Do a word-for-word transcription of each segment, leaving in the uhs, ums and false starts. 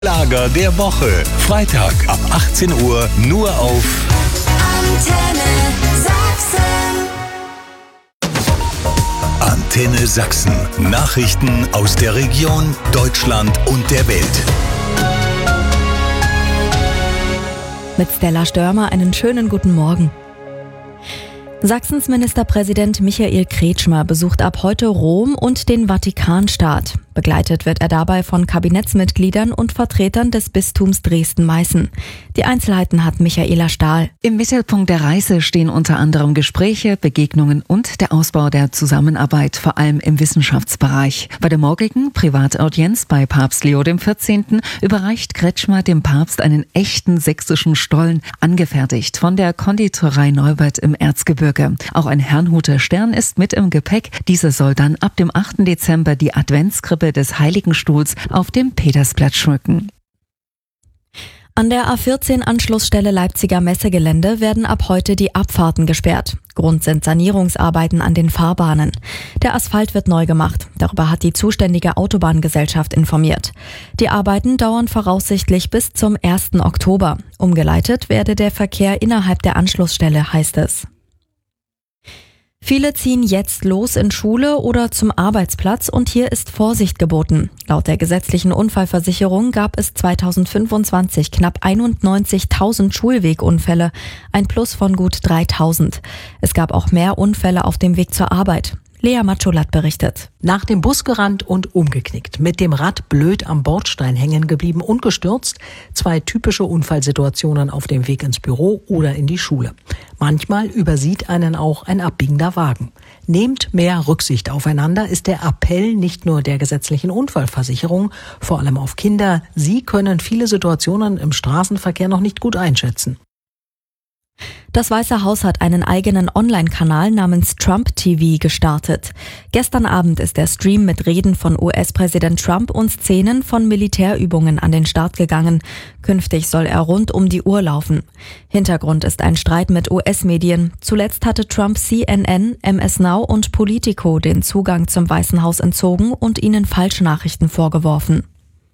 Schlager der Woche. Freitag ab achtzehn Uhr nur auf Antenne Sachsen. Antenne Sachsen. Nachrichten aus der Region, Deutschland und der Welt. Mit Stella Störmer einen schönen guten Morgen. Sachsens Ministerpräsident Michael Kretschmer besucht ab heute Rom und den Vatikanstaat. Begleitet wird er dabei von Kabinettsmitgliedern und Vertretern des Bistums Dresden-Meißen. Die Einzelheiten hat Michaela Stahl. Im Mittelpunkt der Reise stehen unter anderem Gespräche, Begegnungen und der Ausbau der Zusammenarbeit, vor allem im Wissenschaftsbereich. Bei der morgigen Privataudienz bei Papst Leo der vierzehnten. überreicht Kretschmer dem Papst einen echten sächsischen Stollen, angefertigt von der Konditorei Neubert im Erzgebirge. Auch ein Herrnhuter Stern ist mit im Gepäck. Dieser soll dann ab dem achten Dezember die Adventskrippe des Heiligenstuhls auf dem Petersplatz schmücken. An der A vierzehn Anschlussstelle Leipziger Messegelände werden ab heute die Abfahrten gesperrt. Grund sind Sanierungsarbeiten an den Fahrbahnen. Der Asphalt wird neu gemacht. Darüber hat die zuständige Autobahngesellschaft informiert. Die Arbeiten dauern voraussichtlich bis zum ersten Oktober. Umgeleitet werde der Verkehr innerhalb der Anschlussstelle, heißt es. Viele ziehen jetzt los in Schule oder zum Arbeitsplatz und hier ist Vorsicht geboten. Laut der gesetzlichen Unfallversicherung gab es zweitausendfünfundzwanzig knapp einundneunzigtausend Schulwegunfälle, ein Plus von gut dreitausend. Es gab auch mehr Unfälle auf dem Weg zur Arbeit. Lea Matscholat berichtet. Nach dem Bus gerannt und umgeknickt, mit dem Rad blöd am Bordstein hängen geblieben und gestürzt. Zwei typische Unfallsituationen auf dem Weg ins Büro oder in die Schule. Manchmal übersieht einen auch ein abbiegender Wagen. Nehmt mehr Rücksicht aufeinander, ist der Appell nicht nur der gesetzlichen Unfallversicherung, vor allem auf Kinder. Sie können viele Situationen im Straßenverkehr noch nicht gut einschätzen. Das Weiße Haus hat einen eigenen Online-Kanal namens Trump T V gestartet. Gestern Abend ist der Stream mit Reden von U S-Präsident Trump und Szenen von Militärübungen an den Start gegangen. Künftig soll er rund um die Uhr laufen. Hintergrund ist ein Streit mit U S-Medien. Zuletzt hatte Trump C N N, M S Now und Politico den Zugang zum Weißen Haus entzogen und ihnen Falschnachrichten vorgeworfen.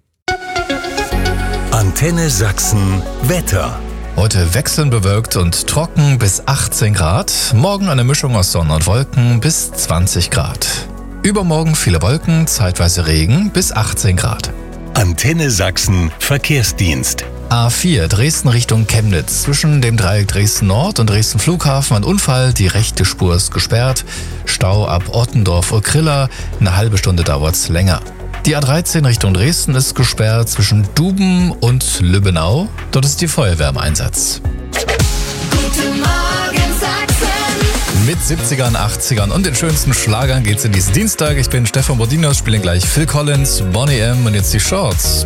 Antenne Sachsen Wetter. Heute wechselnd bewölkt und trocken bis achtzehn Grad. Morgen eine Mischung aus Sonne und Wolken bis zwanzig Grad. Übermorgen viele Wolken, zeitweise Regen bis achtzehn Grad. Antenne Sachsen Verkehrsdienst. A vier Dresden Richtung Chemnitz. Zwischen dem Dreieck Dresden Nord und Dresden Flughafen ein Unfall. Die rechte Spur ist gesperrt. Stau ab Ottendorf-Urkrilla. Eine halbe Stunde dauert's länger. Die A dreizehn Richtung Dresden ist gesperrt zwischen Duben und Lübbenau. Dort ist die Feuerwehr im Einsatz. Guten Morgen Sachsen. Mit siebzigern, achtzigern und den schönsten Schlagern geht's in diesen Dienstag. Ich bin Stefan Bodinos, spielen gleich Phil Collins, Bonnie M. und jetzt die Shorts.